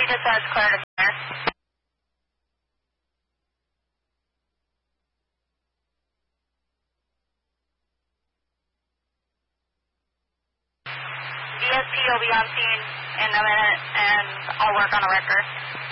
just says clear to clear. DSP will be on scene in a minute, and I'll work on a record.